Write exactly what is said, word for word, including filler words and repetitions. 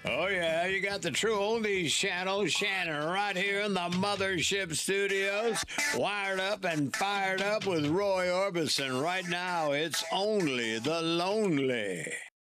Oh, yeah, you got the true oldies channel, Shannon, right here in the Mothership Studios, wired up and fired up with Roy Orbison. Right now, it's only the lonely.